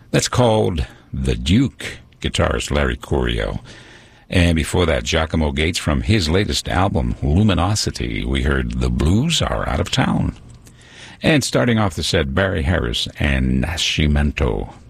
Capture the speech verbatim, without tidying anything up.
That's called The Duke, guitarist Larry Coryell. And before that, Giacomo Gates from his latest album, Luminosity. We heard The Blues Are Out of Town. And starting off the set, Barry Harris and Nascimento,